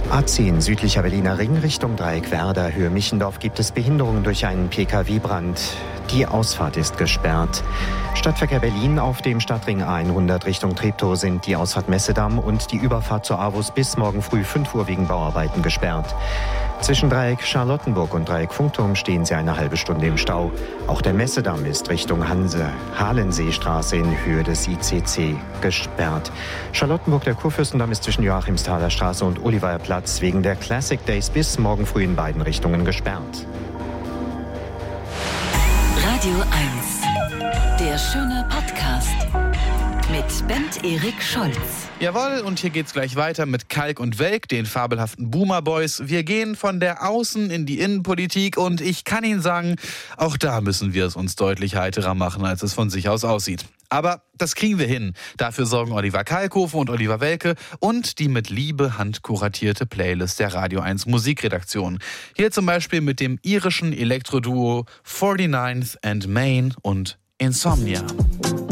A10 südlicher Berliner Ring Richtung Dreieck-Werder, Höhe Michendorf gibt es Behinderungen durch einen Pkw-Brand. Die Ausfahrt ist gesperrt. Stadtverkehr Berlin auf dem Stadtring A100 Richtung Treptow sind die Ausfahrt Messedamm und die Überfahrt zur AWUS bis morgen früh 5 Uhr wegen Bauarbeiten gesperrt. Zwischen Dreieck Charlottenburg und Dreieck Funkturm stehen sie eine halbe Stunde im Stau. Auch der Messedamm ist Richtung Halenseestraße in Höhe des ICC gesperrt. Charlottenburg, der Kurfürstendamm ist zwischen Joachimsthaler Straße und Olivierplatz wegen der Classic Days bis morgen früh in beiden Richtungen gesperrt. Radio 1, der schöne Podcast mit Bent Erik Scholz. Jawohl, und hier geht's gleich weiter mit Kalk und Welk, den fabelhaften Boomer Boys. Wir gehen von der Außen- in die Innenpolitik und ich kann Ihnen sagen, auch da müssen wir es uns deutlich heiterer machen, als es von sich aus aussieht. Aber das kriegen wir hin. Dafür sorgen Oliver Kalkofe und Oliver Welke und die mit Liebe handkuratierte Playlist der Radio 1 Musikredaktion. Hier zum Beispiel mit dem irischen Elektroduo 49th and Main und Insomnia.